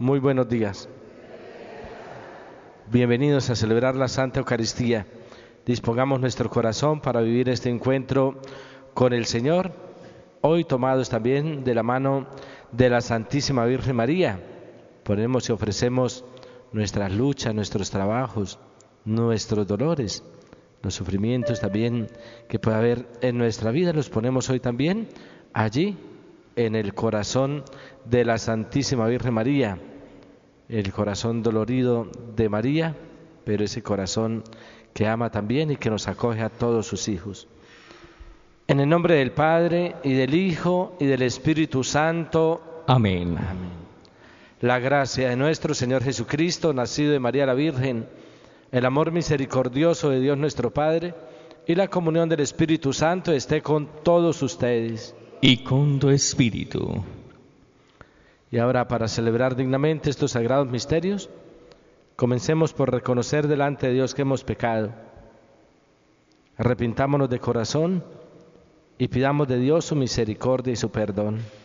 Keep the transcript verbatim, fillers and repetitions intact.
Muy buenos días. Bienvenidos a celebrar la Santa Eucaristía. Dispongamos nuestro corazón para vivir este encuentro con el Señor, hoy tomados también de la mano de la Santísima Virgen María. Ponemos y ofrecemos nuestras luchas, nuestros trabajos, nuestros dolores, los sufrimientos también que pueda haber en nuestra vida, los ponemos hoy también allí, en el corazón de la Santísima Virgen María, el corazón dolorido de María, pero ese corazón que ama también y que nos acoge a todos sus hijos. En el nombre del Padre, y del Hijo, y del Espíritu Santo. Amén. Amén. La gracia de nuestro Señor Jesucristo, nacido de María la Virgen, el amor misericordioso de Dios nuestro Padre, y la comunión del Espíritu Santo esté con todos ustedes. Y con tu espíritu. Y ahora, para celebrar dignamente estos sagrados misterios, comencemos por reconocer delante de Dios que hemos pecado. Arrepintámonos de corazón y pidamos de Dios su misericordia y su perdón.